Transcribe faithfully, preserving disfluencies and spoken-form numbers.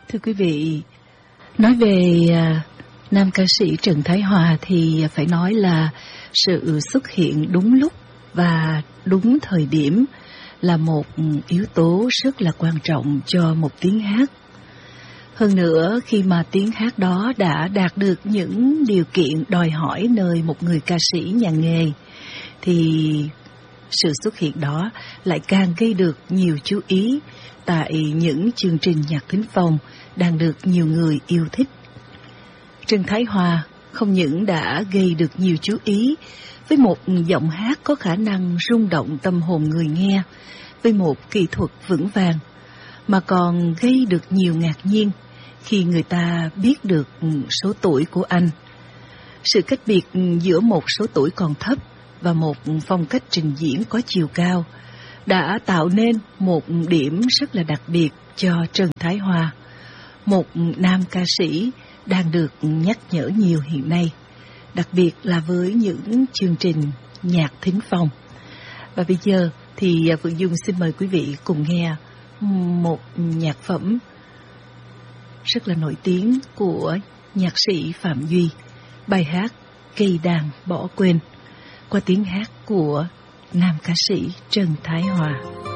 Thưa quý vị, nói về à, nam ca sĩ Trần Thái Hòa thì phải nói là sự xuất hiện đúng lúc và đúng thời điểm là một yếu tố rất là quan trọng cho một tiếng hát. Hơn nữa, khi mà tiếng hát đó đã đạt được những điều kiện đòi hỏi nơi một người ca sĩ nhà nghề, thì sự xuất hiện đó lại càng gây được nhiều chú ý tại những chương trình nhạc thính phòng đang được nhiều người yêu thích. Trần Thái Hòa không những đã gây được nhiều chú ý với một giọng hát có khả năng rung động tâm hồn người nghe, với một kỹ thuật vững vàng, mà còn gây được nhiều ngạc nhiên khi người ta biết được số tuổi của anh. Sự cách biệt giữa một số tuổi còn thấp và một phong cách trình diễn có chiều cao đã tạo nên một điểm rất là đặc biệt cho Trần Thái Hòa, một nam ca sĩ đang được nhắc nhở nhiều hiện nay, đặc biệt là với những chương trình nhạc thính phòng. Và bây giờ thì Phượng Dung xin mời quý vị cùng nghe một nhạc phẩm rất là nổi tiếng của nhạc sĩ Phạm Duy, bài hát Cây đàn bỏ quên, qua tiếng hát của nam ca sĩ Trần Thái Hòa.